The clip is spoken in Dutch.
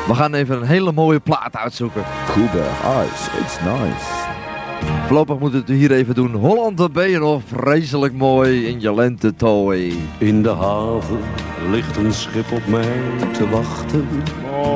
We gaan even een hele mooie plaat uitzoeken. Cuba Ice, it's nice. Voorlopig moeten we het hier even doen. Holland, dan ben je nog vreselijk mooi in je lentetooi. In de haven ligt een schip op mij te wachten.